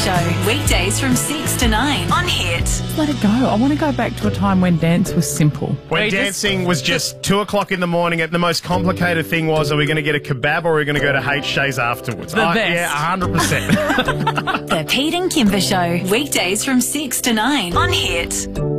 Show, weekdays from 6 to 9 on Hit. Let it go. I want to go back to a time when dance was simple. When dancing was just 2 o'clock in the morning, and the most complicated thing was, are we going to get a kebab or are we going to go to H. Shay's afterwards? The best. Yeah, 100%. The Pete and Kimber Show, weekdays from 6 to 9 on Hit.